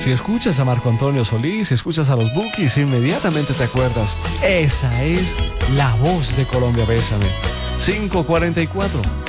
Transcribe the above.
Si escuchas a Marco Antonio Solís, si escuchas a los Bukis, inmediatamente te acuerdas. Esa es la voz de Colombia Bésame. 5:44.